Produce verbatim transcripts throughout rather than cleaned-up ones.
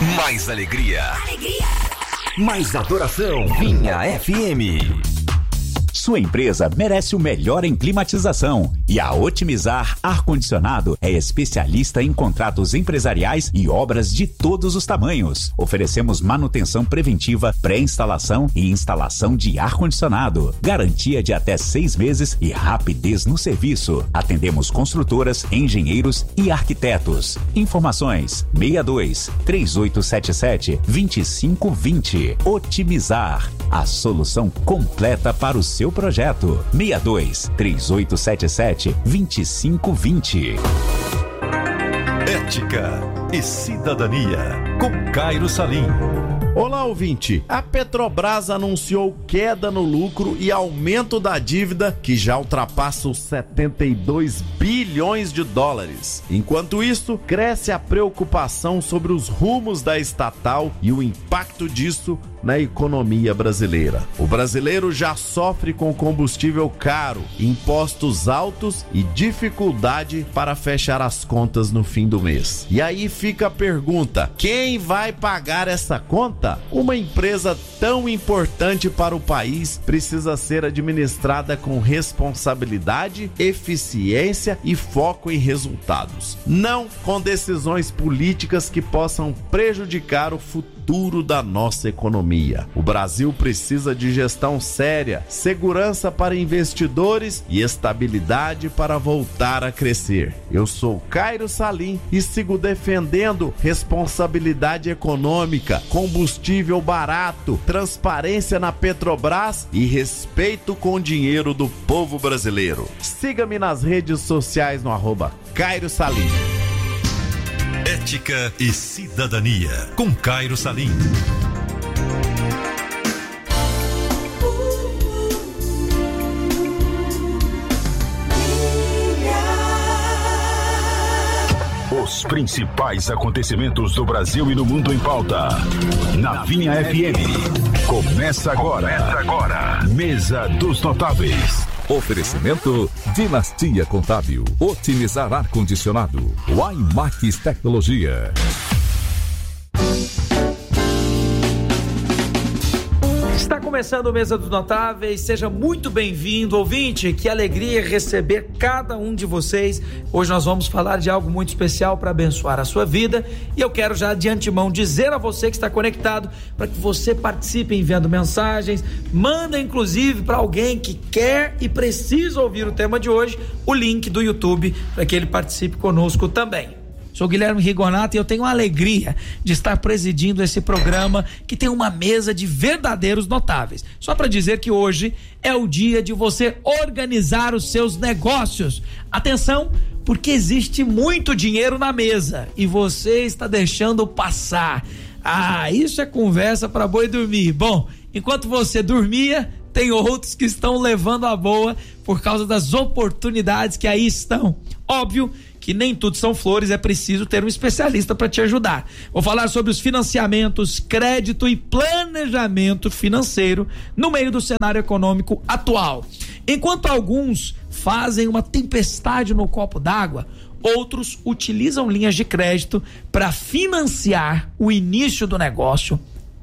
Mais alegria. Alegria. Mais adoração. Vinha F M. Sua empresa merece o melhor em climatização e a Otimizar Ar-Condicionado é especialista em contratos empresariais e obras de todos os tamanhos. Oferecemos manutenção preventiva, pré-instalação e instalação de ar-condicionado. Garantia de até seis meses e rapidez no serviço. Atendemos construtoras, engenheiros e arquitetos. Informações seis dois, três oito sete sete, dois cinco dois zero. Otimizar, a solução completa para o seu projeto. seis dois, três oito sete sete, dois cinco dois zero. Ética e cidadania com Cairo Salim. Olá, ouvinte. A Petrobras anunciou queda no lucro e aumento da dívida que já ultrapassa os setenta e dois bilhões de dólares. Enquanto isso, cresce a preocupação sobre os rumos da estatal e o impacto disso na economia brasileira. O brasileiro já sofre com combustível caro, impostos altos e dificuldade para fechar as contas no fim do mês. E aí fica a pergunta: quem vai pagar essa conta? Uma empresa tão importante para o país precisa ser administrada com responsabilidade, eficiência e foco em resultados, não com decisões políticas que possam prejudicar o futuro da nossa economia. O Brasil precisa de gestão séria, segurança para investidores e estabilidade para voltar a crescer. Eu sou Cairo Salim e sigo defendendo responsabilidade econômica, combustível barato, transparência na Petrobras e respeito com o dinheiro do povo brasileiro. Siga-me nas redes sociais no arroba Cairo Salim. Ética e cidadania com Cairo Salim. Os principais acontecimentos do Brasil e do mundo em pauta. Na Vinha F M. Começa agora. Começa agora. Mesa dos Notáveis. Oferecimento Dinastia Contábil, Otimizar Ar-Condicionado, Waimax Tecnologia. Está começando o Mesa dos Notáveis, seja muito bem-vindo, ouvinte, que alegria receber cada um de vocês. Hoje nós vamos falar de algo muito especial para abençoar a sua vida e eu quero já de antemão dizer a você que está conectado para que você participe enviando mensagens, manda inclusive para alguém que quer e precisa ouvir o tema de hoje, o link do YouTube para que ele participe conosco também. Sou Guilherme Rigonato e eu tenho a alegria de estar presidindo esse programa que tem uma mesa de verdadeiros notáveis. Só para dizer que hoje é o dia de você organizar os seus negócios. Atenção, porque existe muito dinheiro na mesa e você está deixando passar. Ah, isso é conversa para boi dormir. Bom, enquanto você dormia, tem outros que estão levando a boa por causa das oportunidades que aí estão. Óbvio que nem tudo são flores, é preciso ter um especialista para te ajudar. Vou falar sobre os financiamentos, crédito e planejamento financeiro no meio do cenário econômico atual. Enquanto alguns fazem uma tempestade no copo d'água, outros utilizam linhas de crédito para financiar o início do negócio,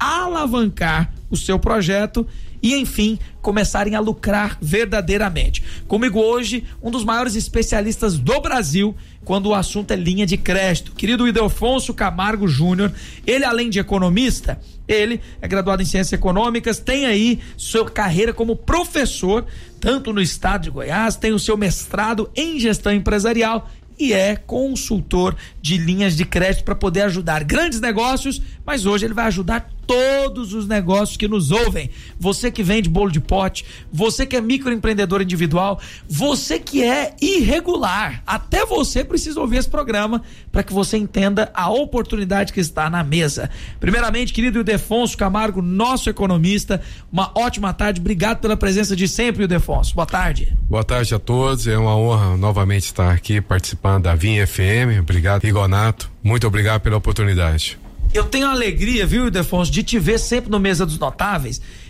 alavancar o seu projeto e, enfim, começarem a lucrar verdadeiramente. Comigo hoje, um dos maiores especialistas do Brasil quando o assunto é linha de crédito, querido Ildefonso Camargo Júnior. Ele, além de economista, ele é graduado em Ciências Econômicas, tem aí sua carreira como professor, tanto no estado de Goiás, tem o seu mestrado em gestão empresarial e é consultor de linhas de crédito para poder ajudar grandes negócios, mas hoje ele vai ajudar todos os negócios que nos ouvem. Você que vende bolo de pote, você que é microempreendedor individual, você que é irregular, até você precisa ouvir esse programa para que você entenda a oportunidade que está na mesa. Primeiramente, querido Ildefonso Camargo, nosso economista, uma ótima tarde, obrigado pela presença de sempre, Ildefonso. Boa tarde. Boa tarde a todos, é uma honra novamente estar aqui participando da Vinha F M. Obrigado, Rigonato, muito obrigado pela oportunidade. Eu tenho a alegria, viu, Ildefonso, de te ver sempre no Mesa dos Notáveis,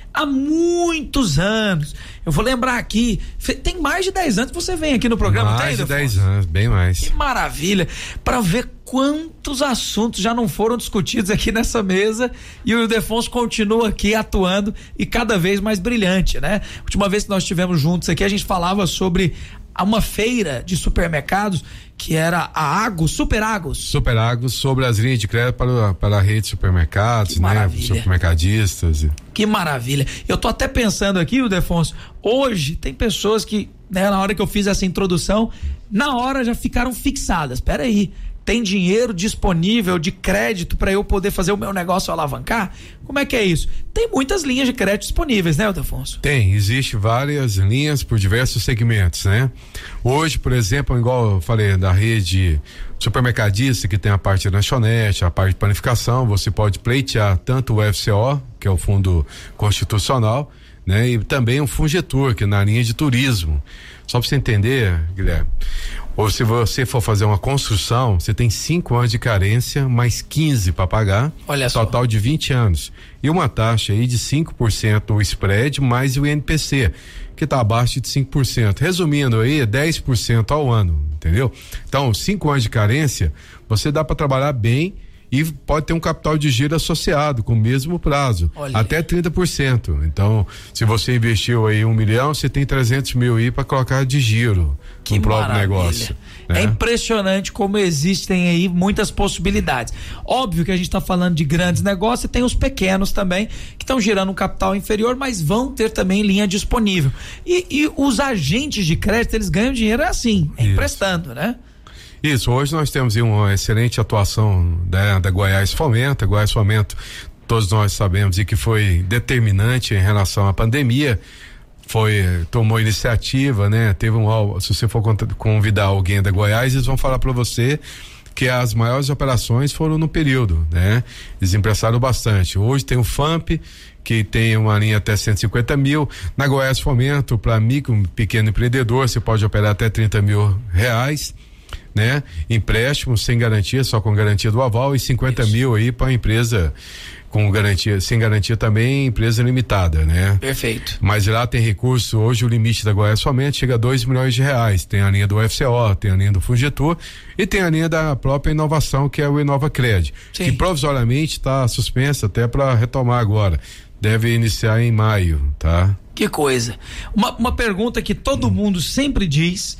há muitos anos. Eu vou lembrar aqui, tem mais de dez anos que você vem aqui no programa, mais tem, de dez anos, bem mais. Que maravilha, para ver quantos assuntos já não foram discutidos aqui nessa mesa e o Ildefonso continua aqui atuando e cada vez mais brilhante, né? A última vez que nós estivemos juntos aqui, a gente falava sobre uma feira de supermercados que era a Agos, Super Agos. Super Agos, sobre as linhas de crédito para, para a rede de supermercados, que né? Maravilha. Supermercadistas. Que maravilha. Eu tô até pensando aqui, Ildefonso, hoje tem pessoas que, né, na hora que eu fiz essa introdução, na hora já ficaram fixadas. Espera aí, tem dinheiro disponível de crédito para eu poder fazer o meu negócio alavancar? Como é que é isso? Tem muitas linhas de crédito disponíveis, né, Ildefonso? Tem, existe várias linhas por diversos segmentos, né? Hoje, por exemplo, igual eu falei da rede supermercadista, que tem a parte de lanchonete, a parte de panificação, você pode pleitear tanto o F C O, que é o Fundo Constitucional, né? E também o Fungetur, que é na linha de turismo. Só para você entender, Guilherme, ou se você for fazer uma construção, você tem cinco anos de carência, mais quinze para pagar, olha só, total de vinte anos. E uma taxa aí de cinco por cento o spread, mais o I N P C, que está abaixo de cinco por cento. Resumindo aí, é dez por cento ao ano, entendeu? Então, cinco anos de carência, você dá para trabalhar bem e pode ter um capital de giro associado com o mesmo prazo, olha, até trinta por cento. Então, se você investiu aí um milhão, você tem trezentos mil aí para colocar de giro que no próprio negócio. Né? É impressionante como existem aí muitas possibilidades. Óbvio que a gente está falando de grandes negócios e tem os pequenos também que estão girando um capital inferior, mas vão ter também linha disponível. E, e os agentes de crédito, eles ganham dinheiro assim, é emprestando, né? Isso, hoje nós temos uma excelente atuação da, da Goiás Fomento. A Goiás Fomento, todos nós sabemos, e que foi determinante em relação à pandemia, foi, tomou iniciativa, né? Teve um, se você for convidar alguém da Goiás, eles vão falar para você que as maiores operações foram no período, né? Eles emprestaram bastante. Hoje tem o F A M P, que tem uma linha até cento e cinquenta mil. Na Goiás Fomento, para micro, pequeno empreendedor, você pode operar até trinta mil reais. Né? Empréstimo sem garantia, só com garantia do aval, e cinquenta mil aí para empresa com garantia, sem garantia também, empresa limitada, né? Perfeito. Mas lá tem recurso, hoje o limite da Goiás somente chega a dois milhões de reais. Tem a linha do F C O, tem a linha do Fungetur e tem a linha da própria inovação, que é o InovaCred, que provisoriamente está suspensa até para retomar agora. Deve iniciar em maio, tá? Que coisa. Uma, uma pergunta que todo hum. mundo sempre diz,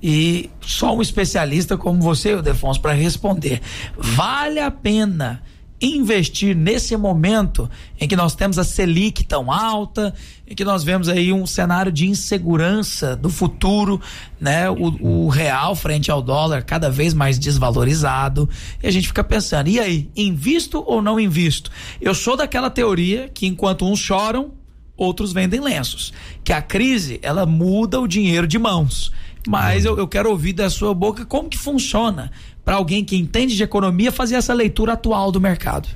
e só um especialista como você, Ildefonso, para responder. Vale a pena investir nesse momento em que nós temos a Selic tão alta, em que nós vemos aí um cenário de insegurança do futuro, né? O, o real frente ao dólar cada vez mais desvalorizado, e a gente fica pensando, e aí, invisto ou não invisto? Eu sou daquela teoria que enquanto uns choram, outros vendem lenços, que a crise, ela muda o dinheiro de mãos. Mas eu, eu quero ouvir da sua boca como que funciona para alguém que entende de economia fazer essa leitura atual do mercado.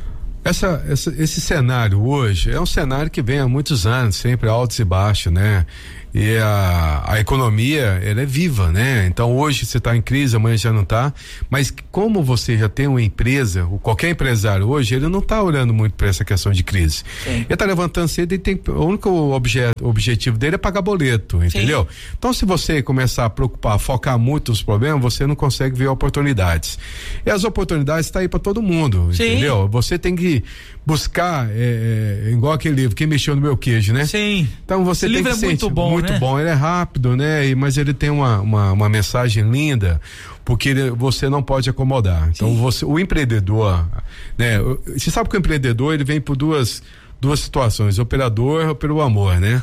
Essa, essa, esse cenário hoje é um cenário que vem há muitos anos, sempre altos e baixos, né? E a, a economia, ela é viva, né? Então hoje você está em crise, amanhã já não está, mas como você já tem uma empresa, qualquer empresário hoje, ele não está olhando muito para essa questão de crise. Sim. Ele está levantando cedo e tem, o único objeto, objetivo dele é pagar boleto, entendeu? Sim. Então se você começar a preocupar, focar muito nos problemas, você não consegue ver oportunidades. E as oportunidades estão tá aí para todo mundo, Sim. entendeu? Você tem que buscar, é, é, igual aquele livro, Quem Mexeu no Meu Queijo, né? Sim. Então você Esse tem livro que é muito sentir, bom, muito né? bom, ele é rápido, né? E, mas ele tem uma, uma, uma mensagem linda, porque ele, você não pode acomodar. Então você, o empreendedor, né? Você sabe que o empreendedor, ele vem por duas duas situações, operador ou pelo amor, né?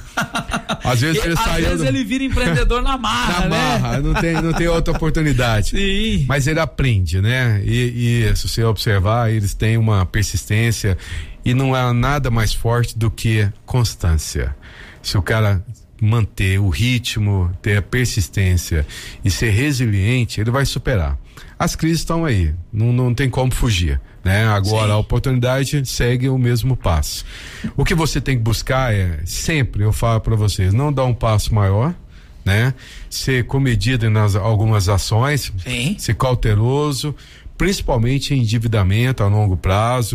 Às vezes ele Às sai vezes do... ele vira empreendedor na marra, na marra, né? não tem, não tem outra oportunidade. Sim. Mas ele aprende, né? E, e se você observar, eles têm uma persistência e não há nada mais forte do que constância. Se o cara manter o ritmo, ter a persistência e ser resiliente, ele vai superar. As crises estão aí, não, não tem como fugir, né? Agora Sim. a oportunidade segue o mesmo passo. O que você tem que buscar é, sempre eu falo para vocês, não dar um passo maior, né? Ser comedido nas algumas ações, Sim. ser cauteloso, principalmente em endividamento a longo prazo,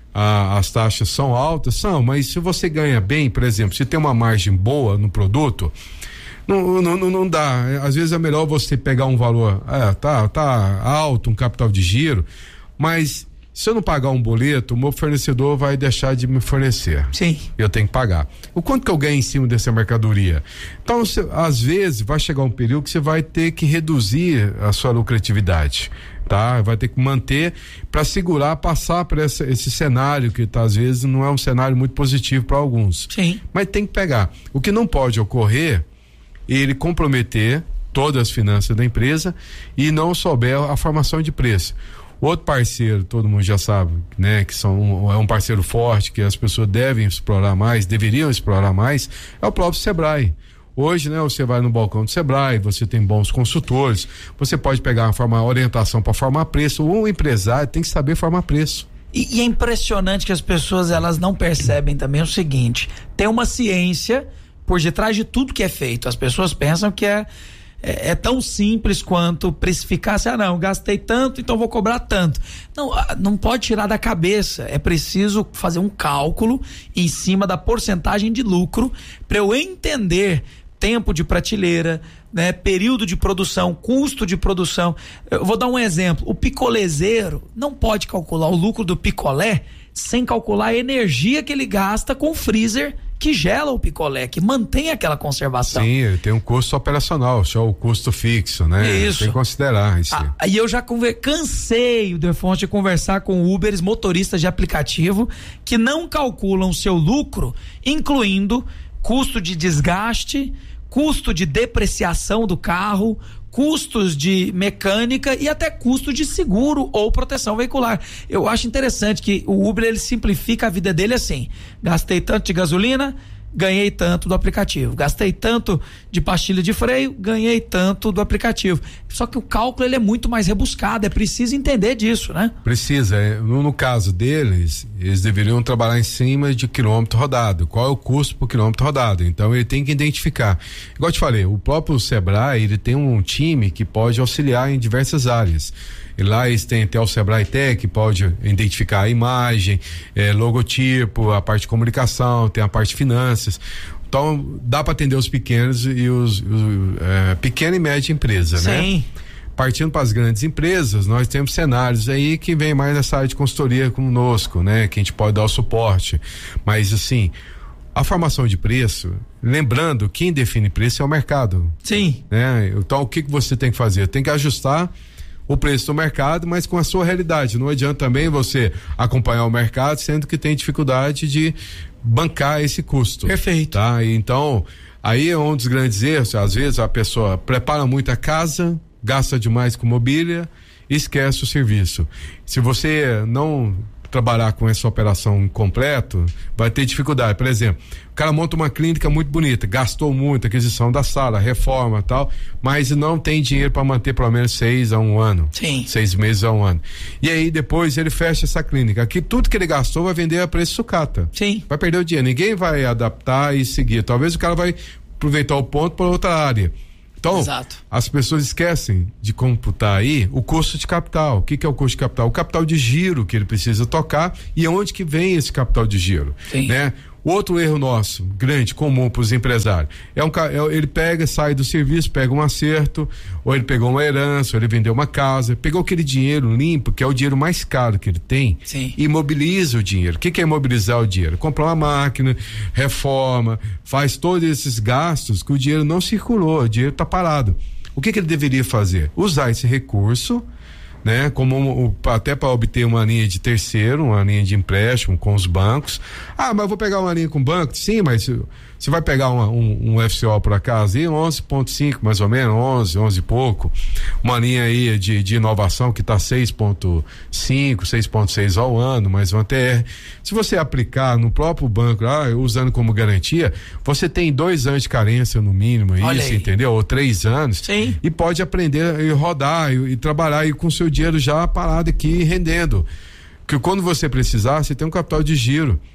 a, as taxas são altas, são, mas se você ganha bem, por exemplo, se tem uma margem boa no produto, não, não, não, não dá. Às vezes é melhor você pegar um valor, é, tá, tá alto, um capital de giro, mas se eu não pagar um boleto, o meu fornecedor vai deixar de me fornecer. Sim. Eu tenho que pagar. O quanto que eu ganho em cima dessa mercadoria? Então, você, às vezes, vai chegar um período que você vai ter que reduzir a sua lucratividade, tá? Vai ter que manter para segurar, passar por essa, esse cenário que tá, às vezes não é um cenário muito positivo para alguns. Sim. Mas tem que pegar. O que não pode ocorrer, ele comprometer todas as finanças da empresa e não souber a formação de preço. Outro parceiro, todo mundo já sabe, né, que são, é um parceiro forte, que as pessoas devem explorar mais, deveriam explorar mais, é o próprio Sebrae. Hoje, né, você vai no balcão do Sebrae, você tem bons consultores, você pode pegar uma forma, orientação para formar preço. O empresário tem que saber formar preço. E, e é impressionante que as pessoas, elas não percebem também o seguinte: tem uma ciência por detrás de tudo que é feito. As pessoas pensam que é É, é tão simples quanto precificar, assim, ah não, gastei tanto, então vou cobrar tanto. Não, não pode tirar da cabeça, é preciso fazer um cálculo em cima da porcentagem de lucro para eu entender tempo de prateleira, né, período de produção, custo de produção. Eu vou dar um exemplo: o picolezeiro não pode calcular o lucro do picolé sem calcular a energia que ele gasta com o freezer que gela o picolé, que mantém aquela conservação. Sim, tem um custo operacional, só o custo fixo, né? Isso. Tem que considerar isso. Ah, e eu já conver... cansei, Defont, de conversar com Ubers, motoristas de aplicativo, que não calculam seu lucro, incluindo custo de desgaste, custo de depreciação do carro, custos de mecânica e até custo de seguro ou proteção veicular. Eu acho interessante que o Uber, ele simplifica a vida dele assim: gastei tanto de gasolina, ganhei tanto do aplicativo. Gastei tanto de pastilha de freio, ganhei tanto do aplicativo. Só que o cálculo, ele é muito mais rebuscado, é preciso entender disso, né? Precisa. No, no caso deles, eles deveriam trabalhar em cima de quilômetro rodado. Qual é o custo por quilômetro rodado? Então ele tem que identificar. Igual eu te falei, o próprio Sebrae, ele tem um time que pode auxiliar em diversas áreas. E lá eles têm até o Sebrae Tech, que pode identificar a imagem, eh, logotipo, a parte de comunicação, tem a parte de finanças. Então dá para atender os pequenos e os, os eh, pequena e média empresa, Sim. né? Partindo para as grandes empresas, nós temos cenários aí que vem mais nessa área de consultoria conosco, né? Que a gente pode dar o suporte. Mas assim, a formação de preço, lembrando, quem define preço é o mercado. Sim. Né? Então o que que você tem que fazer? Tem que ajustar o preço do mercado, mas com a sua realidade. Não adianta também você acompanhar o mercado, sendo que tem dificuldade de bancar esse custo. Perfeito. Tá? Então, aí é um dos grandes erros. Às vezes a pessoa prepara muito a casa, gasta demais com mobília e esquece o serviço. Se você não trabalhar com essa operação completo, vai ter dificuldade. Por exemplo, o cara monta uma clínica muito bonita, gastou muito, aquisição da sala, reforma e tal, mas não tem dinheiro para manter pelo menos seis a um ano. Sim. Seis meses a um ano. E aí depois ele fecha essa clínica. Aqui tudo que ele gastou vai vender a preço sucata. Sim. Vai perder o dinheiro. Ninguém vai adaptar e seguir. Talvez o cara vai aproveitar o ponto para outra área. Então, Exato. as pessoas esquecem de computar aí o custo de capital. O que que é o custo de capital? O capital de giro que ele precisa tocar e onde que vem esse capital de giro, Sim. né? Outro erro nosso, grande, comum para os empresários, é um é, ele pega, sai do serviço, pega um acerto, ou ele pegou uma herança, ou ele vendeu uma casa, pegou aquele dinheiro limpo, que é o dinheiro mais caro que ele tem, Sim. e imobiliza o dinheiro. O que que é imobilizar o dinheiro? Comprar uma máquina, reforma, faz todos esses gastos que o dinheiro não circulou, o dinheiro está parado. O que que ele deveria fazer? Usar esse recurso, né? Como um, até para obter uma linha de terceiro, uma linha de empréstimo com os bancos. Ah, mas eu vou pegar uma linha com o banco? Sim, mas você vai pegar uma, um, um F C O por acaso aí, onze ponto cinco mais ou menos, onze, onze e pouco, uma linha aí de, de inovação que está seis ponto cinco, seis ponto seis ao ano, mais um T R. Se você aplicar no próprio banco, ah, usando como garantia, você tem dois anos de carência no mínimo, Olha isso, aí. entendeu? Ou três anos. Sim. E pode aprender e rodar e, e trabalhar e com seu dinheiro já parado aqui rendendo. Porque quando você precisar, você tem um capital de giro.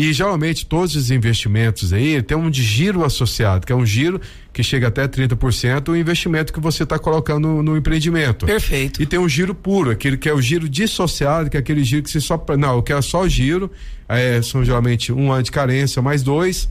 E geralmente todos os investimentos aí tem um de giro associado, que é um giro que chega até trinta por cento o investimento que você está colocando no, no empreendimento. Perfeito. E tem um giro puro, aquele que é o giro dissociado, que é aquele giro que você só, não, eu quero só o giro, é, são geralmente um ano de carência mais dois,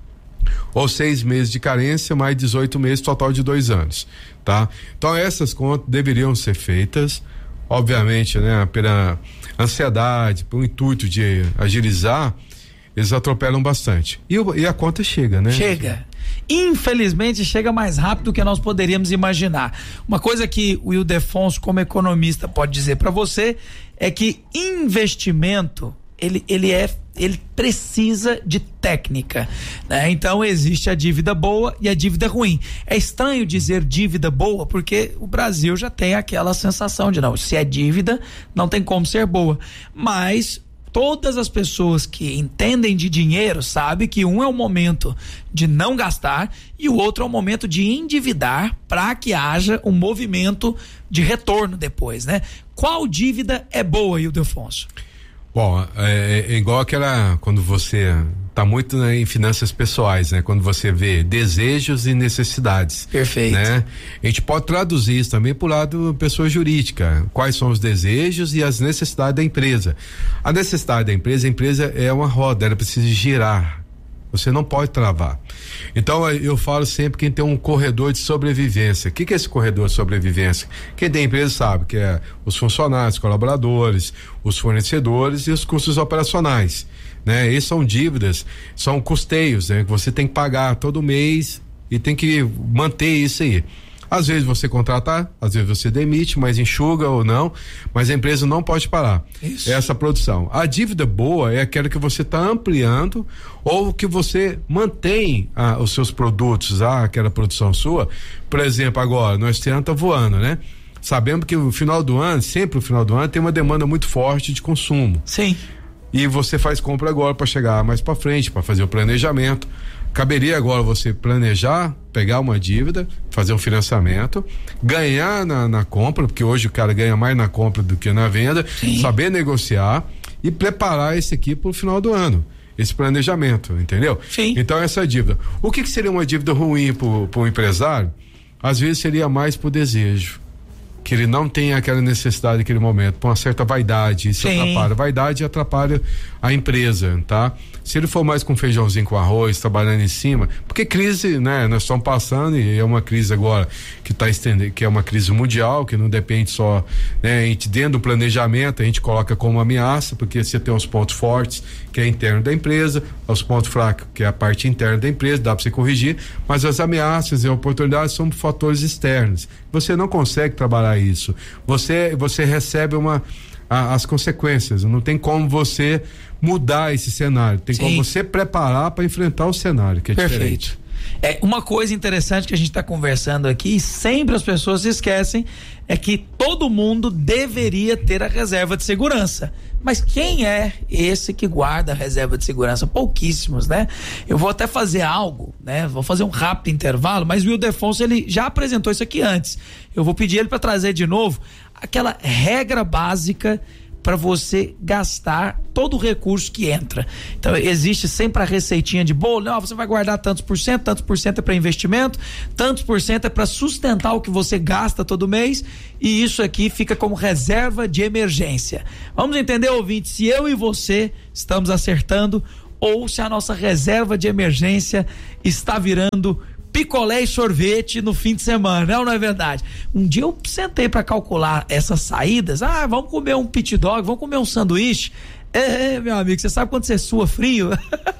ou seis meses de carência mais dezoito meses, total de dois anos, tá? Então essas contas deveriam ser feitas, obviamente, né, pela ansiedade, pelo intuito de agilizar, eles atropelam bastante. E, e a conta chega, né? Chega. Infelizmente chega mais rápido do que nós poderíamos imaginar. Uma coisa que o Ildefonso, como economista, pode dizer para você é que investimento ele, ele é ele precisa de técnica, né? Então existe a dívida boa e a dívida ruim. É estranho dizer dívida boa porque o Brasil já tem aquela sensação de não, se é dívida não tem como ser boa, mas todas as pessoas que entendem de dinheiro sabem que um é o momento de não gastar e o outro é o momento de endividar para que haja um movimento de retorno depois, né? Qual dívida é boa, Ildefonso? Bom, é, é igual aquela, quando você tá muito, né, em finanças pessoais, né? Quando você vê desejos e necessidades. Perfeito. Né? A gente pode traduzir isso também pro lado pessoa jurídica. Quais são os desejos e as necessidades da empresa? A necessidade da empresa, a empresa é uma roda, ela precisa girar. Você não pode travar. Então eu falo sempre quem tem um corredor de sobrevivência. O que, que é esse corredor de sobrevivência? Quem tem empresa sabe que é os funcionários, colaboradores, os fornecedores e os custos operacionais, né? Esses são dívidas, são custeios, né? Que você tem que pagar todo mês e tem que manter isso aí. Às vezes você contrata, às vezes você demite, mas enxuga ou não, mas a empresa não pode parar. Isso. Essa produção. A dívida boa é aquela que você está ampliando ou que você mantém ah, os seus produtos, ah, aquela produção sua. Por exemplo, agora, nós temos tá voando, né? Sabemos que o final do ano, sempre o final do ano, tem uma demanda muito forte de consumo. Sim. E você faz compra agora para chegar mais para frente, para fazer o planejamento. Caberia agora você planejar, pegar uma dívida, fazer um financiamento, ganhar na, na compra, porque hoje o cara ganha mais na compra do que na venda, Sim. saber negociar e preparar esse aqui para o final do ano, esse planejamento, entendeu? Sim. Então essa dívida. O que, que seria uma dívida ruim para o empresário? Às vezes seria mais por desejo, que ele não tem aquela necessidade naquele momento, por uma certa vaidade, isso Sim. atrapalha. Vaidade atrapalha a empresa, tá? Se ele for mais com feijãozinho com arroz, trabalhando em cima, porque crise, né? Nós estamos passando e é uma crise agora que está estendendo, que é uma crise mundial, que não depende só, né? A gente dentro do planejamento, a gente coloca como ameaça, porque você tem os pontos fortes, que é interno da empresa, os pontos fracos, que é a parte interna da empresa, dá para você corrigir, mas as ameaças e oportunidades são fatores externos. Você não consegue trabalhar isso. Você, você recebe uma, a, as consequências, não tem como você mudar esse cenário, tem Sim. como você preparar para enfrentar o cenário, que é Perfeito. diferente. É uma coisa interessante que a gente está conversando aqui e sempre as pessoas se esquecem é que todo mundo deveria ter a reserva de segurança. Mas quem é esse que guarda a reserva de segurança? Pouquíssimos, né? Eu vou até fazer algo, né? Vou fazer um rápido intervalo, mas o Ildefonso, ele já apresentou isso aqui antes. Eu vou pedir ele para trazer de novo aquela regra básica para você gastar todo o recurso que entra. Então existe sempre a receitinha de bolo, não, você vai guardar tantos por cento, tantos por cento é para investimento, tantos por cento é para sustentar o que você gasta todo mês, e isso aqui fica como reserva de emergência. Vamos entender, ouvinte, se eu e você estamos acertando ou se a nossa reserva de emergência está virando picolé e sorvete no fim de semana, não, não é verdade? Um dia eu sentei para calcular essas saídas, ah, vamos comer um pit dog, vamos comer um sanduíche. É, meu amigo, você sabe quando você sua frio?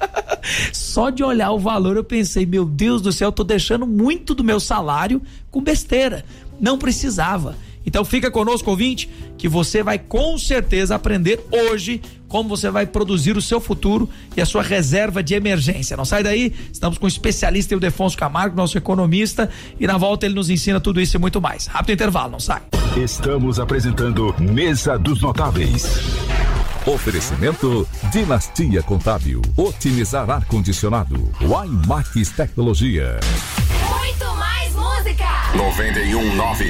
Só de olhar o valor eu pensei, meu Deus do céu, eu tô deixando muito do meu salário com besteira, não precisava. Então fica conosco, ouvinte, que você vai com certeza aprender hoje como você vai produzir o seu futuro e a sua reserva de emergência. Não sai daí, estamos com o especialista Ildefonso Camargo, nosso economista, e na volta ele nos ensina tudo isso e muito mais. Rápido intervalo, não sai. Estamos apresentando Mesa dos Notáveis. Oferecimento Dinastia Contábil, otimizar ar-condicionado, Waimax Tecnologia. Muito mais música. noventa e um nove.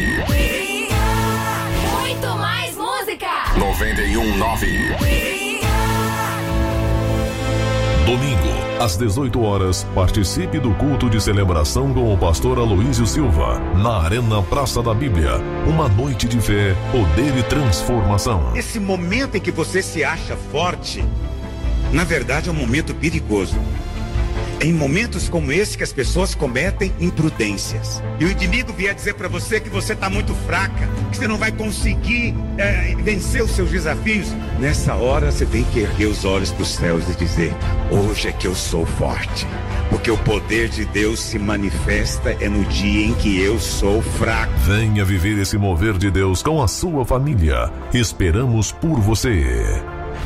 Muito mais música. noventa e um nove. Domingo, às dezoito horas, participe do culto de celebração com o pastor Aloísio Silva, na Arena Praça da Bíblia. Uma noite de fé, poder e transformação. Esse momento em que você se acha forte, na verdade é um momento perigoso. É em momentos como esse que as pessoas cometem imprudências. E o inimigo vier dizer para você que você está muito fraca, que você não vai conseguir é, vencer os seus desafios. Nessa hora você tem que erguer os olhos para os céus e dizer: hoje é que eu sou forte. Porque o poder de Deus se manifesta é no dia em que eu sou fraco. Venha viver esse mover de Deus com a sua família. Esperamos por você.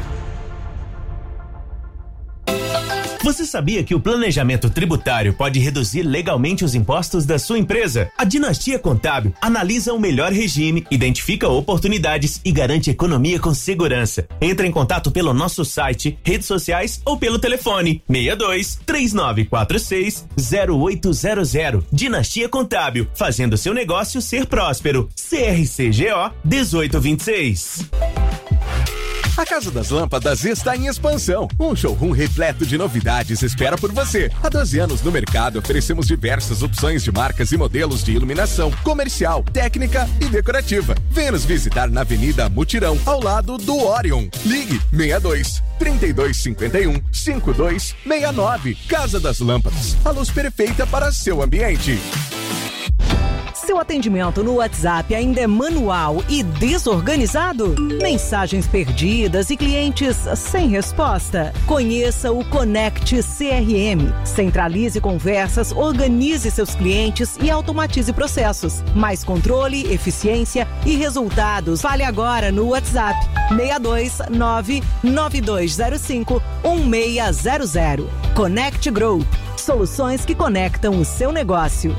Você sabia que o planejamento tributário pode reduzir legalmente os impostos da sua empresa? A Dinastia Contábil analisa o melhor regime, identifica oportunidades e garante economia com segurança. Entre em contato pelo nosso site, redes sociais ou pelo telefone seis dois, três nove quatro seis, zero oito zero zero. Dinastia Contábil, fazendo seu negócio ser próspero. C R C G O dezoito vinte e seis. A Casa das Lâmpadas está em expansão. Um showroom repleto de novidades espera por você. Há doze anos no mercado, oferecemos diversas opções de marcas e modelos de iluminação comercial, técnica e decorativa. Venha nos visitar na Avenida Mutirão, ao lado do Orion. Ligue seis dois, trinta e dois cinquenta e um, cinquenta e dois sessenta e nove. Casa das Lâmpadas, a luz perfeita para seu ambiente. Seu atendimento no WhatsApp ainda é manual e desorganizado? Mensagens perdidas e clientes sem resposta? Conheça o Connect C R M. Centralize conversas, organize seus clientes e automatize processos. Mais controle, eficiência e resultados. Fale agora no WhatsApp seis dois nove, nove dois zero cinco, um seis zero zero. Connect Group. Soluções que conectam o seu negócio.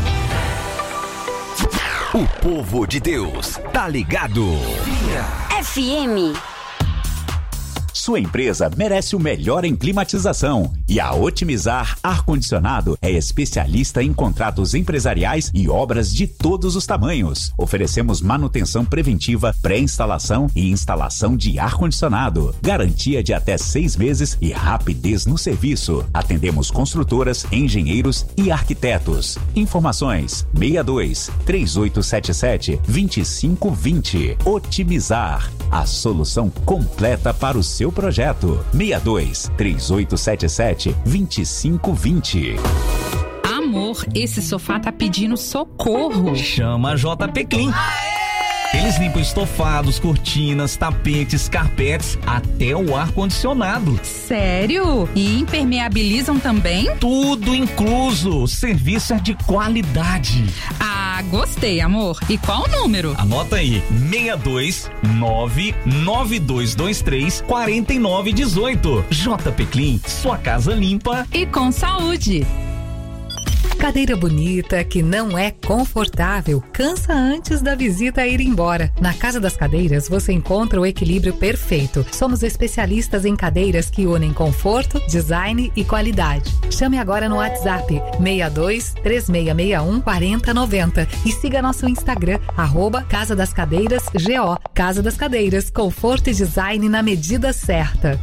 O povo de Deus tá ligado. F M. Sua empresa merece o melhor em climatização e a Otimizar Ar-Condicionado é especialista em contratos empresariais e obras de todos os tamanhos. Oferecemos manutenção preventiva, pré-instalação e instalação de ar-condicionado. Garantia de até seis meses e rapidez no serviço. Atendemos construtoras, engenheiros e arquitetos. Informações seis dois, três oito sete sete, dois cinco dois zero. Otimizar, a solução completa para o seu projeto. seis dois, três oito sete sete, dois cinco dois zero. Amor, esse sofá tá pedindo socorro. Chama a J P Clean. Eles limpam estofados, cortinas, tapetes, carpetes, até o ar-condicionado. Sério? E impermeabilizam também? Tudo incluso. O serviço é de qualidade. Ah, gostei, amor. E qual o número? Anota aí, seis dois nove, nove dois dois três, quatro nove um oito. J P Clean, sua casa limpa e com saúde. Cadeira bonita que não é confortável, cansa antes da visita ir embora. Na Casa das Cadeiras você encontra o equilíbrio perfeito. Somos especialistas em cadeiras que unem conforto, design e qualidade. Chame agora no WhatsApp seis dois, três seis seis um, quatro zero nove zero e siga nosso Instagram, arroba Casa das Cadeiras G O. Casa das Cadeiras, conforto e design na medida certa.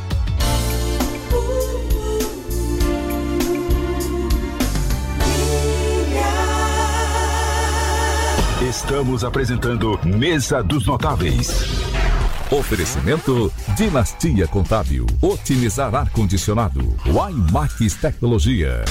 Estamos apresentando Mesa dos Notáveis. Oferecimento Dinastia Contábil, Otimizar Ar-Condicionado, Waimax Tecnologia.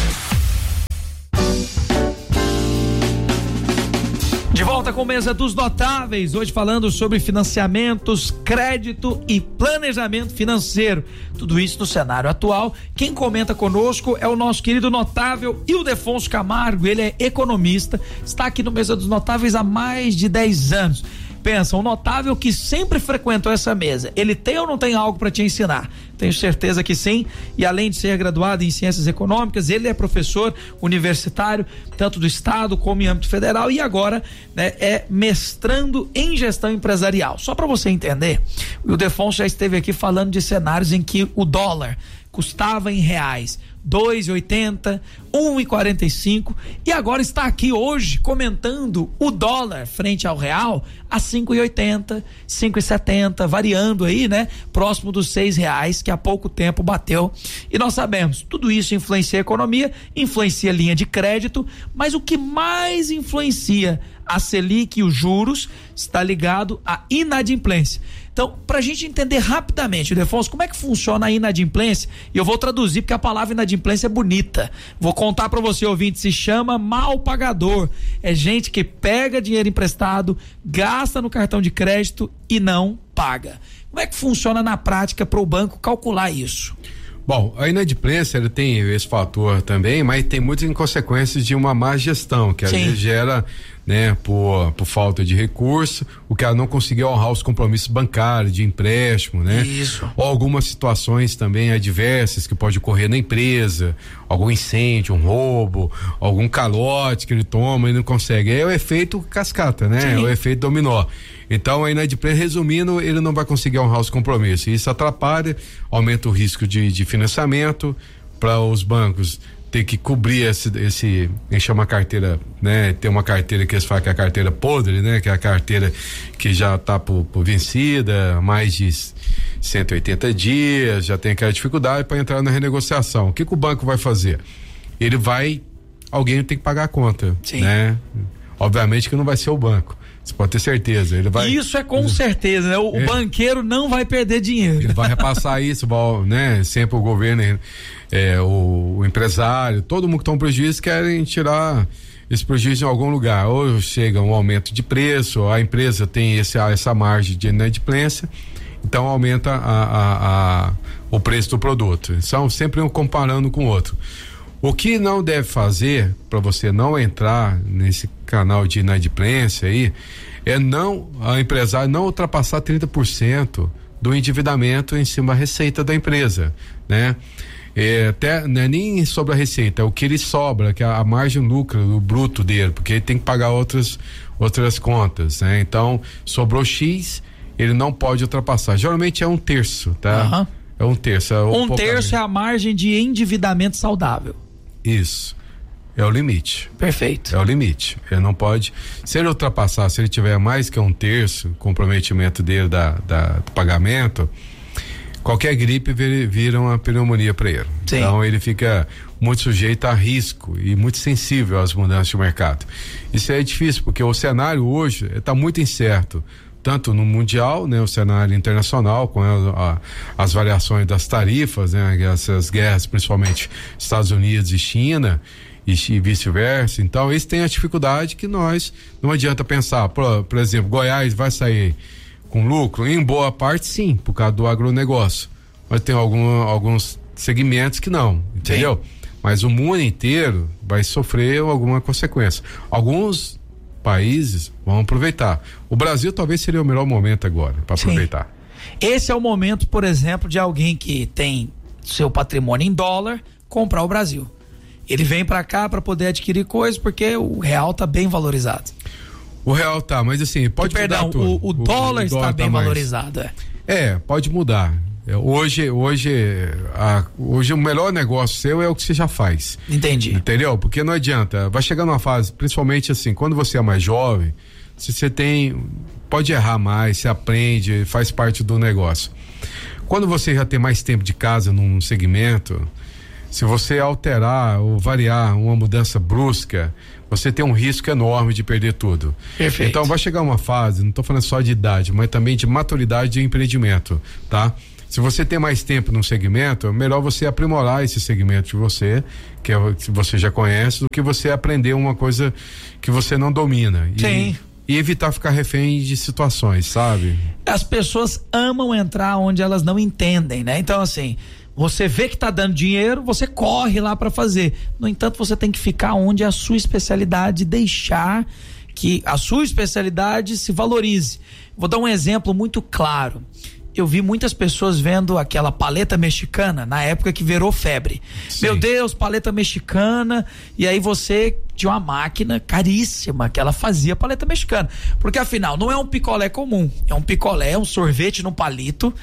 De volta com Mesa dos Notáveis, hoje falando sobre financiamentos, crédito e planejamento financeiro. Tudo isso no cenário atual. Quem comenta conosco é o nosso querido notável Ildefonso Camargo. Ele é economista, está aqui no Mesa dos Notáveis há mais de dez anos. Pensa, um notável que sempre frequentou essa mesa, ele tem ou não tem algo para te ensinar? Tenho certeza que sim, e além de ser graduado em ciências econômicas, ele é professor universitário, tanto do estado como em âmbito federal, e agora, né, é mestrando em gestão empresarial. Só para você entender, o Ildefonso já esteve aqui falando de cenários em que o dólar custava em reais dois e oitenta, um e quarenta e cinco e agora está aqui hoje comentando o dólar frente ao real a cinco e oitenta, cinco e setenta, variando aí, né? Próximo dos seis reais que há pouco tempo bateu. E nós sabemos, tudo isso influencia a economia, influencia a linha de crédito, mas o que mais influencia a Selic e os juros está ligado à inadimplência. Então, para a gente entender rapidamente, Ildefonso, como é que funciona a inadimplência, e eu vou traduzir porque a palavra inadimplência é bonita. Vou contar para você, ouvinte, se chama mal pagador. É gente que pega dinheiro emprestado, gasta no cartão de crédito e não paga. Como é que funciona na prática para o banco calcular isso? Bom, a inadimplência ele tem esse fator também, mas tem muitas consequências de uma má gestão, que às vezes gera, né, por, por falta de recurso, o cara não conseguiu honrar os compromissos bancários, de empréstimo, né? Isso. Ou algumas situações também adversas que pode ocorrer na empresa, algum incêndio, um roubo, algum calote que ele toma e não consegue. É o efeito cascata, né? Sim. É o efeito dominó. Então, a inadimplência, resumindo, ele não vai conseguir honrar os compromissos. Isso atrapalha, aumenta o risco de, de financiamento para os bancos ter que cobrir esse, esse, a gente chama carteira, né? Tem uma carteira que eles falam que é a carteira podre, né? Que é a carteira que já está por, por vencida, mais de cento e oitenta dias, já tem aquela dificuldade para entrar na renegociação. O que que o banco vai fazer? Ele vai, alguém tem que pagar a conta, Sim. né? Obviamente que não vai ser o banco. Você pode ter certeza, ele vai. Isso é com certeza, né? O, é, o banqueiro não vai perder dinheiro. Ele vai repassar isso, né? Sempre o governo, é, o, o empresário, todo mundo que está um prejuízo querem tirar esse prejuízo em algum lugar. Ou chega um aumento de preço, a empresa tem esse, essa margem de inadimplência, então aumenta a, a, a, o preço do produto. São sempre um comparando com o outro. O que não deve fazer para você não entrar nesse canal de inadimplência aí é não, a empresária não ultrapassar trinta por cento do endividamento em cima da receita da empresa, né? É, até não é nem sobre a receita, é o que ele sobra, que é a margem lucro, o bruto dele, porque ele tem que pagar outras outras contas, né? Então, sobrou X, ele não pode ultrapassar. Geralmente é um terço, tá? Uhum. É um terço. É um, um terço é a margem de endividamento saudável. Isso. É o limite. Perfeito. É o limite. Ele não pode. Se ele ultrapassar, se ele tiver mais que um terço, comprometimento dele da, da, do pagamento, qualquer gripe vira uma pneumonia para ele. Sim. Então ele fica muito sujeito a risco e muito sensível às mudanças de mercado. Isso é difícil, porque o cenário hoje está muito incerto. Tanto no mundial, né, o cenário internacional, com a, a, as variações das tarifas, né, essas guerras, principalmente Estados Unidos e China, e, e vice-versa. Então, eles têm a dificuldade que nós, não adianta pensar, por, por exemplo, Goiás vai sair com lucro? Em boa parte, sim, por causa do agronegócio. Mas tem algum, alguns segmentos que não, entendeu? Sim. Mas o mundo inteiro vai sofrer alguma consequência. Alguns países vão aproveitar. O Brasil talvez seria o melhor momento agora para aproveitar. Esse é o momento, por exemplo, de alguém que tem seu patrimônio em dólar comprar o Brasil. Ele vem para cá para poder adquirir coisas porque o real tá bem valorizado. O real tá, mas assim, pode que, mudar perdão, tudo. O, o, o dólar está dólar bem tá valorizado. É. é, pode mudar. Hoje, hoje, a, hoje o melhor negócio seu é o que você já faz. Entendi. Entendeu? Porque não adianta, vai chegar numa fase, principalmente assim, quando você é mais jovem, se você tem, pode errar mais, você aprende, faz parte do negócio. Quando você já tem mais tempo de casa num segmento, se você alterar ou variar uma mudança brusca, você tem um risco enorme de perder tudo. Perfeito. Então vai chegar uma fase, não estou falando só de idade, mas também de maturidade de empreendimento, tá? Se você tem mais tempo num segmento, é melhor você aprimorar esse segmento de você, que, é, que você já conhece, do que você aprender uma coisa que você não domina. Sim. E, e evitar ficar refém de situações, sabe? As pessoas amam entrar onde elas não entendem, né? Então, assim, você vê que tá dando dinheiro, você corre lá para fazer. No entanto, você tem que ficar onde é a sua especialidade, deixar que a sua especialidade se valorize. Vou dar um exemplo muito claro. Eu vi muitas pessoas vendo aquela paleta mexicana na época que virou febre. Sim. Meu Deus, paleta mexicana. E aí você tinha uma máquina caríssima que ela fazia paleta mexicana. Porque afinal, não é um picolé comum. É um picolé, um sorvete num palito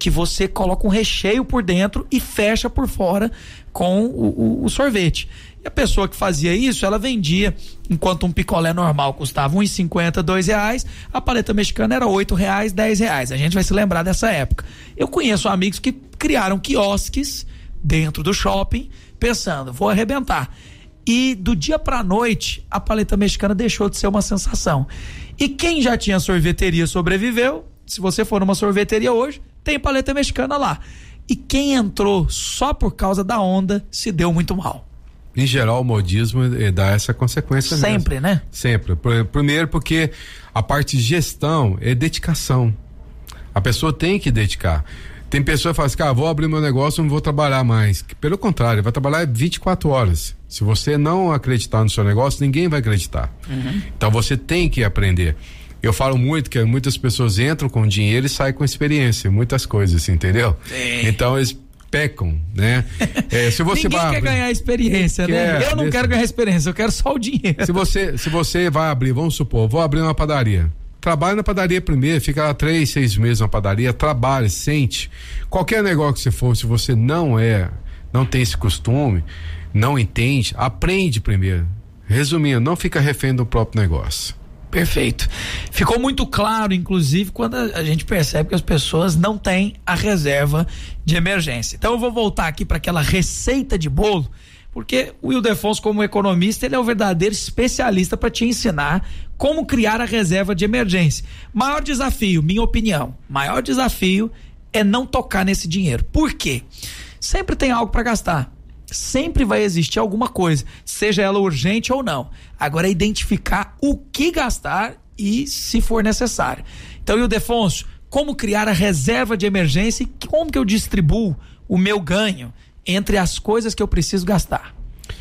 que você coloca um recheio por dentro e fecha por fora com o, o, o sorvete. E a pessoa que fazia isso, ela vendia, enquanto um picolé normal custava um e cinquenta, dois reais, a paleta mexicana era oito reais, dez reais. A gente vai se lembrar dessa época. Eu conheço amigos que criaram quiosques dentro do shopping, pensando, vou arrebentar. E do dia pra noite, a paleta mexicana deixou de ser uma sensação. E quem já tinha sorveteria sobreviveu. Se você for numa sorveteria hoje, tem paleta mexicana lá. E quem entrou só por causa da onda se deu muito mal. Em geral, o modismo dá essa consequência Sempre, mesmo. né? Sempre. Primeiro porque a parte de gestão é dedicação. A pessoa tem que dedicar. Tem pessoa que fala assim, cara, vou abrir meu negócio, não vou trabalhar mais. Pelo contrário, vai trabalhar vinte e quatro horas. Se você não acreditar no seu negócio, ninguém vai acreditar. Uhum. Então você tem que aprender. Eu falo muito que muitas pessoas entram com dinheiro e saem com experiência, muitas coisas, entendeu? Sim. Então eles pecam, né? É, se você Ninguém vai quer abrir, ganhar experiência, quer, né? Eu não desse... quero ganhar experiência, eu quero só o dinheiro. Se você, se você vai abrir, vamos supor, vou abrir uma padaria. Trabalhe na padaria primeiro, fica lá três, seis meses na padaria, trabalhe, sente. Qualquer negócio que você for, se você não é, não tem esse costume, não entende, aprende primeiro. Resumindo, não fica refém do próprio negócio. Perfeito. Ficou muito claro, inclusive, quando a gente percebe que as pessoas não têm a reserva de emergência. Então eu vou voltar aqui para aquela receita de bolo, porque o Ildefonso, como economista, ele é o verdadeiro especialista para te ensinar como criar a reserva de emergência. Maior desafio, minha opinião, maior desafio é não tocar nesse dinheiro. Por quê? Sempre tem algo para gastar. Sempre vai existir alguma coisa, seja ela urgente ou não. Agora é identificar o que gastar e se for necessário. Então, Ildefonso, como criar a reserva de emergência e como que eu distribuo o meu ganho entre as coisas que eu preciso gastar?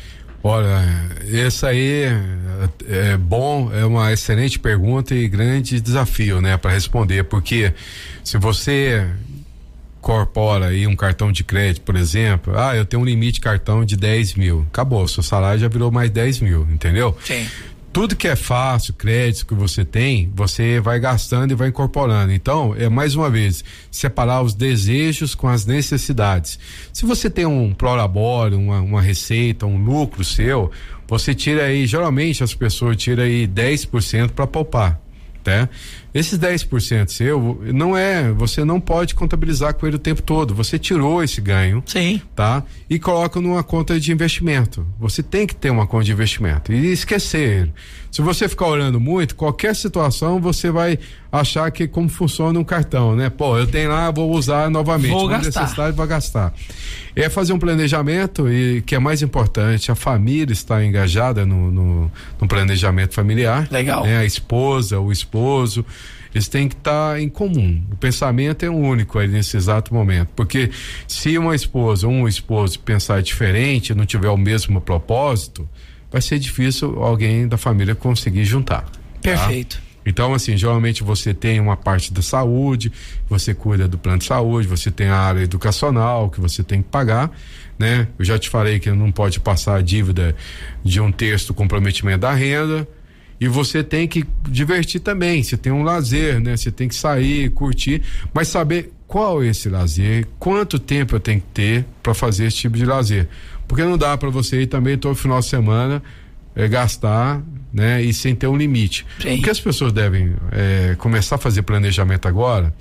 Olha, esse aí é bom, é uma excelente pergunta e grande desafio, né, para responder, porque se você incorpora aí um cartão de crédito, por exemplo, ah, eu tenho um limite de cartão de dez mil, acabou, seu salário já virou mais dez mil, entendeu? Sim. Tudo que é fácil, crédito que você tem, você vai gastando e vai incorporando. Então, é mais uma vez, separar os desejos com as necessidades. Se você tem um prolabore, uma, uma receita, um lucro seu, você tira aí, geralmente as pessoas tiram aí dez por cento para poupar, tá? Esses dez por cento seu, não é, você não pode contabilizar com ele o tempo todo, você tirou esse ganho, sim, tá? E coloca numa conta de investimento, você tem que ter uma conta de investimento e esquecer ele. Se você ficar olhando muito, qualquer situação você vai achar que como funciona um cartão, né? Pô, eu tenho lá, vou usar novamente, vou gastar. necessidade, vou gastar. É fazer um planejamento e que é mais importante, a família está engajada no, no, no planejamento familiar. Legal. Né? A esposa, o esposo, eles têm que estar em comum. O pensamento é único aí nesse exato momento, porque se uma esposa ou um esposo pensar diferente, não tiver o mesmo propósito, vai ser difícil alguém da família conseguir juntar. Perfeito. Tá? Então, assim, geralmente você tem uma parte da saúde, você cuida do plano de saúde, você tem a área educacional que você tem que pagar, né? Eu já te falei que não pode passar a dívida de um terço do comprometimento da renda. E você tem que divertir também, você tem um lazer, né? Você tem que sair, curtir, mas saber qual é esse lazer, quanto tempo eu tenho que ter para fazer esse tipo de lazer. Porque não dá para você ir também todo final de semana é, gastar, né? E sem ter um limite. Sim. O que as pessoas devem é, começar a fazer planejamento agora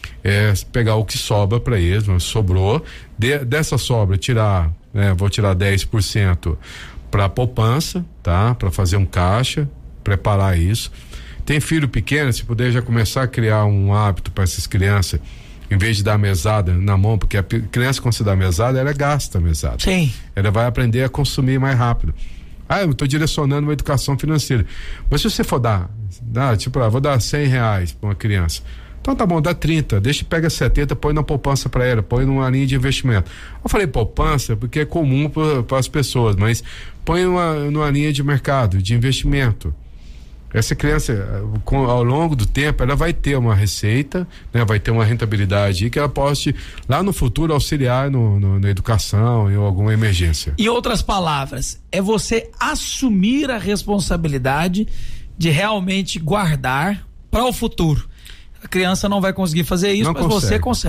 é pegar o que sobra para eles, sobrou, de, dessa sobra tirar, né? Vou tirar dez por cento para poupança, tá? Para fazer um caixa, preparar isso. Tem filho pequeno, se puder já começar a criar um hábito para essas crianças, em vez de dar mesada na mão, porque a criança, quando se dá mesada, ela gasta a mesada. Sim. Ela vai aprender a consumir mais rápido. Ah, eu estou direcionando uma educação financeira. Mas se você for dar, dá, tipo, ah, vou dar cem reais para uma criança. Então tá bom, dá trinta, deixa, pega setenta, põe na poupança para ela, põe numa linha de investimento. Eu falei poupança porque é comum para as pessoas, mas põe numa, numa linha de mercado, de investimento. Essa criança, com, ao longo do tempo, ela vai ter uma receita, né? Vai ter uma rentabilidade que ela possa, lá no futuro, auxiliar no, no, na educação em alguma emergência. Em outras palavras, é você assumir a responsabilidade de realmente guardar para o futuro. A criança não vai conseguir fazer isso, não mas consegue. você consegue.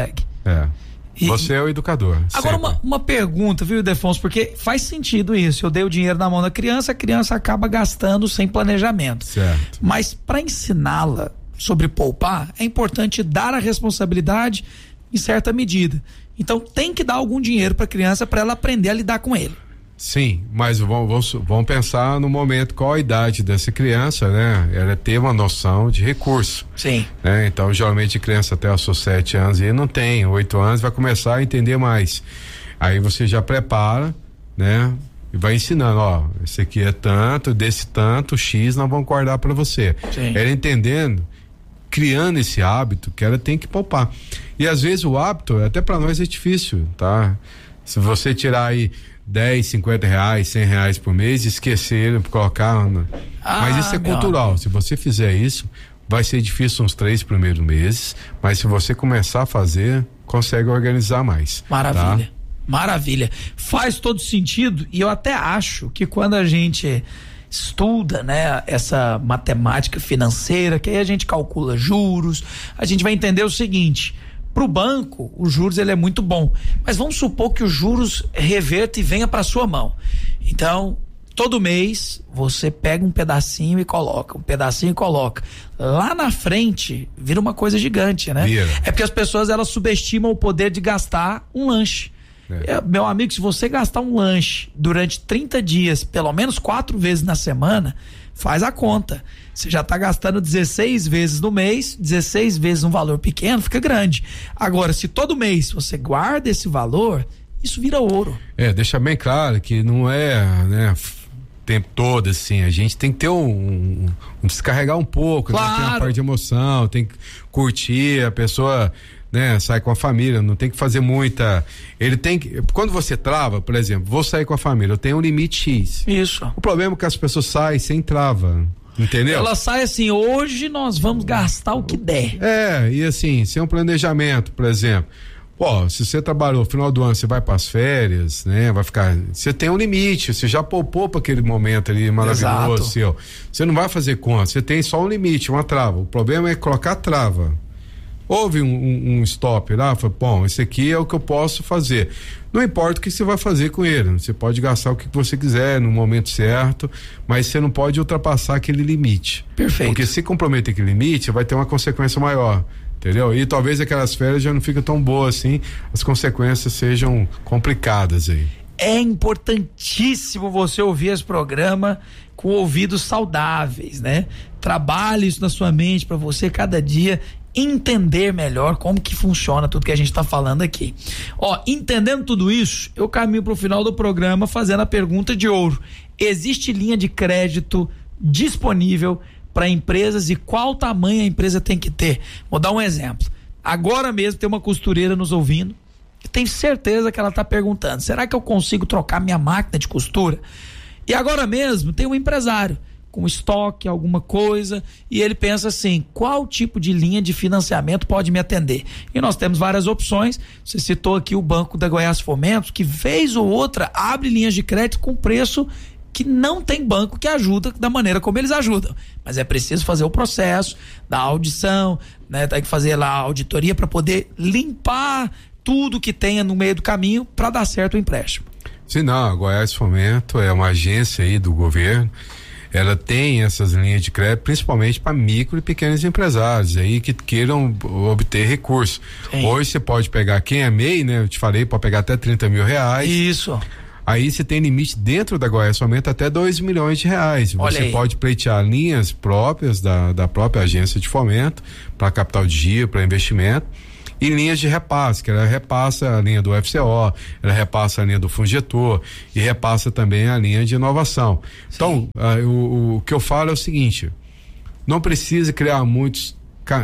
É. E, você é o educador. Agora, uma, uma pergunta, viu, Ildefonso? Porque faz sentido isso. Eu dei o dinheiro na mão da criança, a criança acaba gastando sem planejamento. Certo. Mas para ensiná-la sobre poupar, é importante dar a responsabilidade em certa medida. Então tem que dar algum dinheiro para a criança para ela aprender a lidar com ele. Sim, mas vamos, vamos pensar no momento, qual a idade dessa criança, né? Ela ter uma noção de recurso. Sim. Né? Então, geralmente, criança até os seus sete anos e não tem, oito anos, vai começar a entender mais. Aí você já prepara, né? E vai ensinando, ó, esse aqui é tanto, desse tanto, X nós vamos guardar para você. Sim. Ela entendendo, criando esse hábito que ela tem que poupar. E às vezes o hábito, até para nós é difícil, tá? Se você tirar aí dez, cinquenta reais, cem reais por mês, esquecer, colocar. Ah, mas isso é cultural. Amigo. Se você fizer isso, vai ser difícil uns três primeiros meses, mas se você começar a fazer, consegue organizar mais. Maravilha. Tá? Maravilha. Faz todo sentido e eu até acho que quando a gente estuda, né, essa matemática financeira, que aí a gente calcula juros, a gente vai entender o seguinte: para o banco, os juros ele é muito bom, mas vamos supor que os juros reverta e venha para sua mão. Então, todo mês você pega um pedacinho e coloca, um pedacinho e coloca. Lá na frente vira uma coisa gigante, né? Vira. É porque as pessoas elas subestimam o poder de gastar um lanche. É. Meu amigo, se você gastar um lanche durante trinta dias, pelo menos quatro vezes na semana, faz a conta. Você já está gastando dezesseis vezes no mês, dezesseis vezes um valor pequeno, fica grande. Agora, se todo mês você guarda esse valor, isso vira ouro. É, deixa bem claro que não é, né, o tempo todo assim, a gente tem que ter um, um, um descarregar um pouco, claro. Né, tem uma parte de emoção, tem que curtir, a pessoa, né, sai com a família, não tem que fazer muita, ele tem que, quando você trava, por exemplo, vou sair com a família, eu tenho um limite X. Isso. O problema é que as pessoas saem sem trava. Entendeu? Ela sai assim, hoje nós vamos gastar o que der. É, e assim, sem um planejamento, por exemplo. Pô, se você trabalhou no final do ano, você vai para as férias, né? Vai ficar. Você tem um limite, você já poupou para aquele momento ali maravilhoso Exato. seu. Você não vai fazer conta, você tem só um limite, uma trava. O problema é colocar trava. Houve um, um, um stop lá, foi, bom, esse aqui é o que eu posso fazer. Não importa o que você vai fazer com ele, você pode gastar o que você quiser no momento certo, mas você não pode ultrapassar aquele limite. Perfeito. Porque se comprometer aquele limite, vai ter uma consequência maior, entendeu? E talvez aquelas férias já não fiquem tão boas assim, as consequências sejam complicadas aí. É importantíssimo você ouvir esse programa com ouvidos saudáveis, né? Trabalhe isso na sua mente para você cada dia entender melhor como que funciona tudo que a gente está falando aqui. Ó, entendendo tudo isso, eu caminho para o final do programa fazendo a pergunta de ouro: existe linha de crédito disponível para empresas e qual tamanho a empresa tem que ter? Vou dar um exemplo. Agora mesmo tem uma costureira nos ouvindo e tenho certeza que ela está perguntando: será que eu consigo trocar minha máquina de costura? E agora mesmo tem um empresário com estoque, alguma coisa, e ele pensa assim: qual tipo de linha de financiamento pode me atender? E nós temos várias opções. Você citou aqui o Banco da Goiás Fomento, que vez ou outra abre linhas de crédito com preço que não tem banco que ajuda da maneira como eles ajudam, mas é preciso fazer o processo da audição, né? Tem que fazer lá a auditoria para poder limpar tudo que tenha no meio do caminho para dar certo o empréstimo. Sim, não, a Goiás Fomento é uma agência aí do governo. Ela tem essas linhas de crédito principalmente para micro e pequenos empresários aí que queiram obter recurso. Sim. Hoje você pode pegar, quem é M E I, né? Eu te falei, pode pegar até trinta mil reais. Isso. Aí você tem limite dentro da Goiás Fomento até dois milhões de reais. Olha você aí. Pode pleitear linhas próprias da, da própria agência de fomento para capital de giro, para investimento. E linhas de repasse, que ela repassa a linha do F C O, ela repassa a linha do Fungetor e repassa também a linha de inovação. Sim. Então, uh, o, o que eu falo é o seguinte: não precisa criar muitos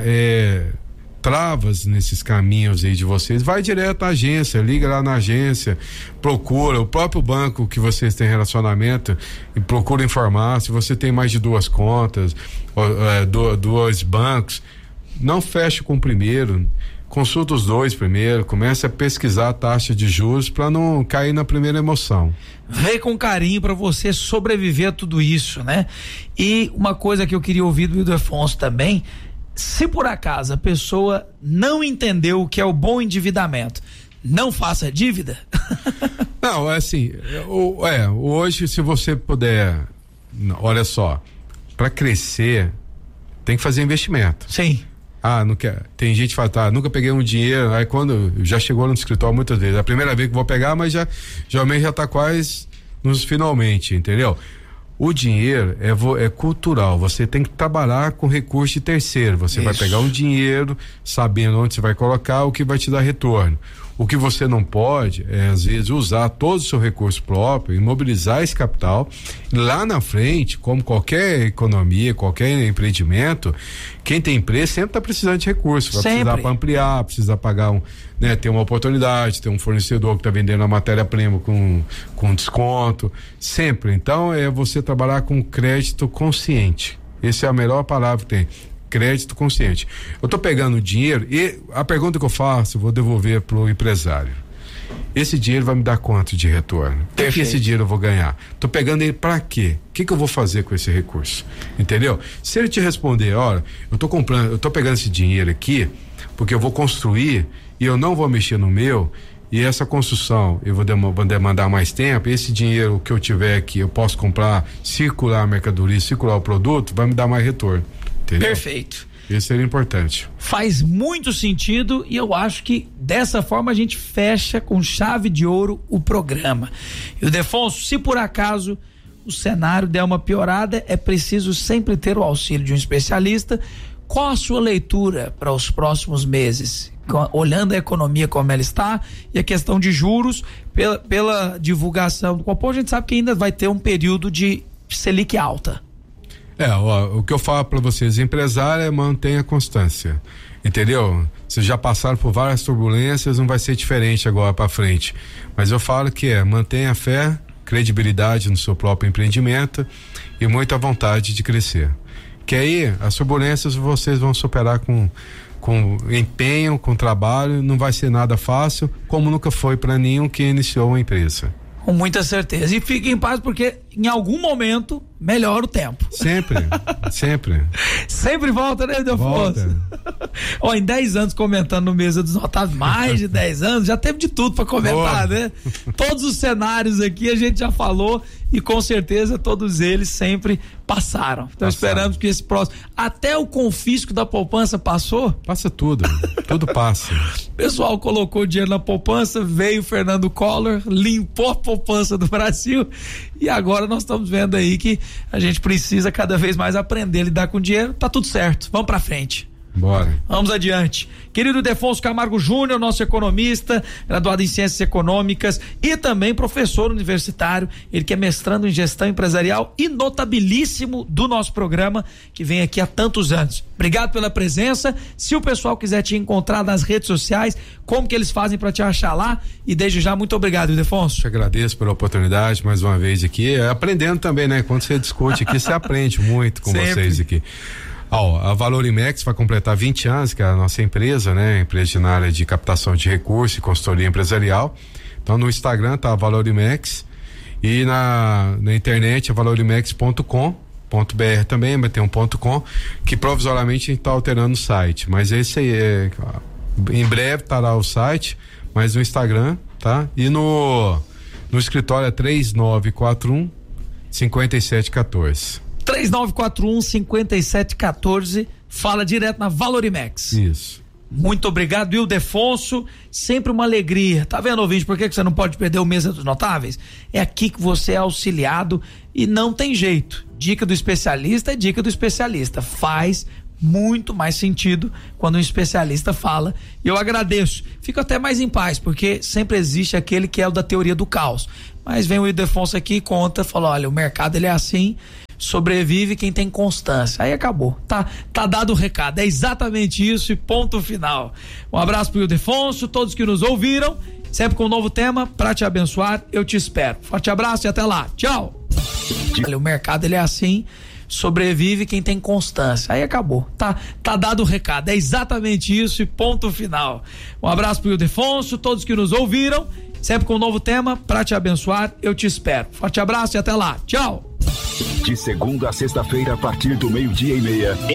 é, travas nesses caminhos aí de vocês. Vai direto à agência, liga lá na agência, procura o próprio banco que vocês têm relacionamento e procura informar se você tem mais de duas contas, ou, é, do, dois bancos. Não feche com o primeiro. Consulta os dois primeiro, comece a pesquisar a taxa de juros para não cair na primeira emoção. Vê com carinho para você sobreviver a tudo isso, né? E uma coisa que eu queria ouvir do Ildefonso também: Se por acaso a pessoa não entendeu o que é o bom endividamento, não faça dívida? Não, é assim, é, hoje se você puder, olha só, para crescer tem que fazer investimento. Sim. Ah, não quer. Tem gente que fala, tá, nunca peguei um dinheiro, aí quando já chegou no escritório muitas vezes, é a primeira vez que vou pegar, mas já geralmente já tá quase nos finalmente, entendeu? O dinheiro é, é cultural, você tem que trabalhar com recurso de terceiro, você Isso. vai pegar um dinheiro sabendo onde você vai colocar, o que vai te dar retorno. O que você não pode é, às vezes, usar todo o seu recurso próprio, imobilizar esse capital. Lá na frente, como qualquer economia, qualquer empreendimento, quem tem empresa sempre está precisando de recursos. Vai sempre. precisar para ampliar, precisa pagar um, né, ter uma oportunidade, ter um fornecedor que está vendendo a matéria-prima com, com desconto. Sempre. Então, é você trabalhar com crédito consciente. Essa é a melhor palavra que tem. Crédito consciente. Eu tô pegando dinheiro e a pergunta que eu faço, eu vou devolver pro empresário. Esse dinheiro vai me dar quanto de retorno? O que, que esse dinheiro eu vou ganhar? Tô pegando ele para quê? O que que eu vou fazer com esse recurso? Entendeu? Se ele te responder, olha, eu tô comprando, eu tô pegando esse dinheiro aqui porque eu vou construir e eu não vou mexer no meu, e essa construção eu vou demandar mais tempo, esse dinheiro que eu tiver aqui eu posso comprar, circular a mercadoria, circular o produto, vai me dar mais retorno. Entendeu? Perfeito. Isso seria importante. Faz muito sentido e eu acho que dessa forma a gente fecha com chave de ouro o programa. E o Defonso, se por acaso o cenário der uma piorada, é preciso sempre ter o auxílio de um especialista. Qual a sua leitura para os próximos meses? Olhando a economia como ela está e a questão de juros, pela, pela divulgação do Copom, a gente sabe que ainda vai ter um período de Selic alta. É, ó, o que eu falo para vocês, empresário, é mantenha a constância, entendeu? Vocês já passaram por várias turbulências, não vai ser diferente agora para frente, mas eu falo que é, mantenha a fé, credibilidade no seu próprio empreendimento e muita vontade de crescer, que aí as turbulências vocês vão superar com com empenho, com trabalho, não vai ser nada fácil, como nunca foi para nenhum que iniciou uma empresa. Com muita certeza. E fique em paz porque em algum momento melhora o tempo. Sempre, sempre. Sempre volta, né, Defonso? Ó, em dez anos comentando no Mesa dos Notáveis, mais de dez anos, já teve de tudo pra comentar, Boa. né? Todos os cenários aqui a gente já falou e com certeza todos eles sempre passaram. Então Passaram. esperamos que esse próximo, até o confisco da poupança passou? Passa tudo, tudo passa. O pessoal colocou dinheiro na poupança, veio o Fernando Collor, limpou a poupança do Brasil e agora nós estamos vendo aí que a gente precisa cada vez mais aprender a lidar com dinheiro. Tá tudo certo, vamos pra frente. Bora. Vamos adiante. Querido Defonso Camargo Júnior, nosso economista, graduado em Ciências Econômicas e também professor universitário, ele que é mestrando em Gestão Empresarial e notabilíssimo do nosso programa, que vem aqui há tantos anos. Obrigado pela presença. Se o pessoal quiser te encontrar nas redes sociais, como que eles fazem para te achar lá? E desde já, muito obrigado, Defonso. Te agradeço pela oportunidade mais uma vez aqui, aprendendo também, né? Quando você discute aqui, você aprende muito com Sempre. vocês aqui. Ó, a Valorimex vai completar vinte anos, que é a nossa empresa, né? Empresa na área de captação de recursos e consultoria empresarial. Então no Instagram tá a Valorimex e na, na internet é valorimex ponto com ponto b r também, mas tem um ponto com, que provisoriamente a gente tá alterando o site, mas esse aí é, em breve estará o site, mas no Instagram, tá? E no no escritório é três nove quatro um, cinco sete um quatro. três nove quatro um, cinco sete um quatro, fala direto na Valorimex. Isso. Muito obrigado, Ildefonso, sempre uma alegria. Tá vendo, ouvinte, por que que você não pode perder o Mesa dos Notáveis? É aqui que você é auxiliado e não tem jeito. Dica do especialista é dica do especialista. Faz muito mais sentido quando um especialista fala, e eu agradeço. Fico até mais em paz, porque sempre existe aquele que é o da teoria do caos. Mas vem o Ildefonso aqui e conta, fala, olha, o mercado ele é assim, sobrevive quem tem constância. Aí acabou. Tá, tá dado o recado. É exatamente isso e ponto final. Um abraço pro Ildefonso, todos que nos ouviram. Sempre com um novo tema pra te abençoar. Eu te espero. Forte abraço e até lá. Tchau. O mercado ele é assim, sobrevive quem tem constância. Aí acabou. Tá, tá dado o recado. É exatamente isso e ponto final. Um abraço pro Ildefonso, todos que nos ouviram. Sempre com um novo tema pra te abençoar. Eu te espero. Forte abraço e até lá. Tchau. De segunda a sexta-feira, a partir do meio-dia e meia.